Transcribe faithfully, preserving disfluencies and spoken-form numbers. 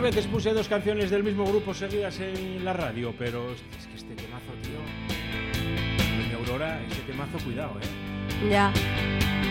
veces puse dos canciones del mismo grupo seguidas en la radio, pero es que este temazo, tío. Doña Aurora, ese temazo, cuidado, eh. Ya.